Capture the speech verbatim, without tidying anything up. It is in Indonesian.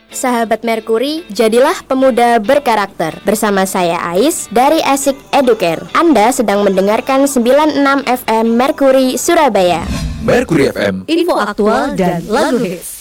Sahabat Merkuri, jadilah pemuda berkarakter. Bersama saya Ais dari Asik Educare. Anda sedang mendengarkan sembilan puluh enam F M Merkuri Surabaya. Merkuri F M, info aktual dan lagu hits.